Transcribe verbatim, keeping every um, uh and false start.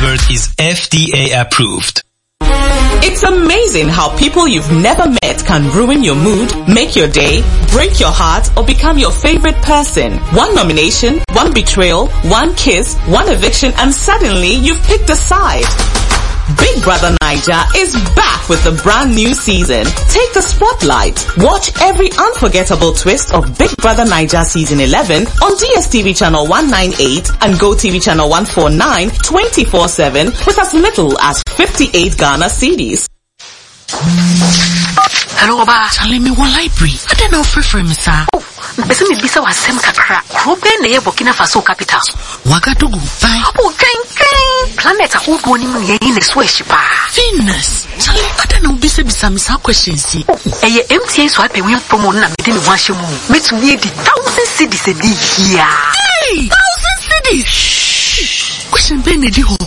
advert is F D A approved. It's amazing how people you've never met can ruin your mood, make your day, break your heart, or become your favorite person. One nomination, one betrayal, one kiss, one eviction, and suddenly you've picked a side. Big Brother Naija is back with a brand new season. Take the spotlight. Watch every unforgettable twist of Big Brother Naija season eleven on D S T V channel one ninety-eight and GoTV channel one forty-nine twenty-four seven with as little as fifty-eight Ghana cedis. Hello, Oba. Charlie, me one library. I don't know free free, sir. Oh, bese me bisa wa sem kakra. Krobe na ye Burkina Faso capital. Wagadugu. Bye. Oh, train train. Planet a whole boni mu ye in the swish pa. Venus. Charlie, I don't know bisa bisa me sa questions. Oh, eh M T A so I pay win promo na me dey me wan hye mu. Me to me di thousand cedis e di here. Hey, thousand cedis. Question be na di ho.